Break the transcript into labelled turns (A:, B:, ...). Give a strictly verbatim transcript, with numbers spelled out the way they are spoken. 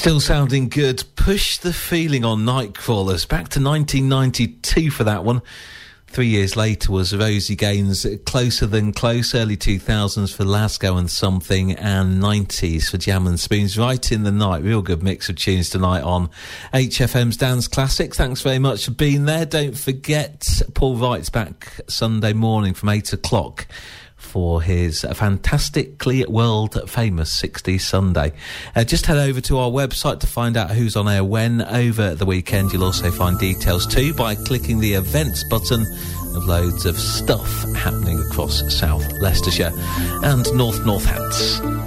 A: Still sounding good. Push the Feeling on Nightcrawlers. Back to nineteen ninety-two for that one. Three years later was Rosie Gaines' Closer Than Close, early two thousands for Lasgo and Something, and nineties for Jam and Spoons. Right in the Night. Real good mix of tunes tonight on H F M's Dance Classic. Thanks very much for being there. Don't forget, Paul Wright's back Sunday morning from eight o'clock for his fantastically world-famous sixties Sunday. Uh, just head over to our website to find out who's on air when over the weekend. You'll also find details too by clicking the events button of loads of stuff happening across South Leicestershire and North Northants.